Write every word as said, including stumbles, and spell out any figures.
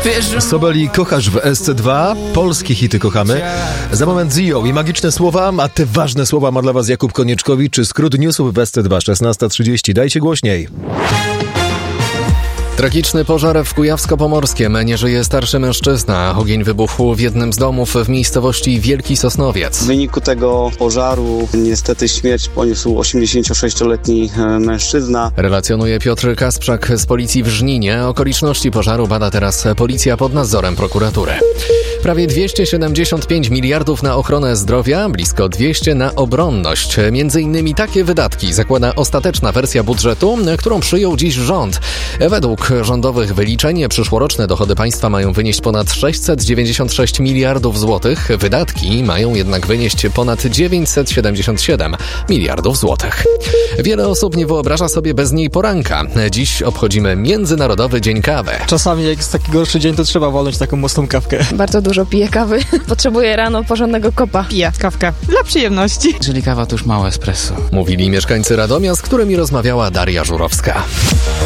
Sobali kochasz w S C dwa, polskie hity kochamy. Za moment Zio i magiczne słowa, a te ważne słowa ma dla was Jakub Konieczkowicz, czy skrót newsów w S C dwa, szesnasta trzydzieści. Dajcie głośniej. Tragiczny pożar w Kujawsko-Pomorskiem. Nie żyje starszy mężczyzna. Ogień wybuchł w jednym z domów w miejscowości Wielki Sosnowiec. W wyniku tego pożaru niestety śmierć poniósł osiemdziesięciosześcioletni mężczyzna. Relacjonuje Piotr Kasprzak z policji w Żninie. Okoliczności pożaru bada teraz policja pod nadzorem prokuratury. Prawie dwieście siedemdziesiąt pięć miliardów na ochronę zdrowia, blisko dwieście na obronność. Między innymi takie wydatki zakłada ostateczna wersja budżetu, którą przyjął dziś rząd. Według rządowych wyliczeń przyszłoroczne dochody państwa mają wynieść ponad sześćset dziewięćdziesiąt sześć miliardów złotych. Wydatki mają jednak wynieść ponad dziewięćset siedemdziesiąt siedem miliardów złotych. Wiele osób nie wyobraża sobie bez niej poranka. Dziś obchodzimy Międzynarodowy Dzień Kawy. Czasami jak jest taki gorszy dzień, to trzeba walnąć taką mocną kawkę. Bardzo dużo piję kawy. Potrzebuję rano porządnego kopa. Piję kawkę dla przyjemności. Jeżeli kawa, to już małe espresso. Mówili mieszkańcy Radomia, z którymi rozmawiała Daria Żurowska.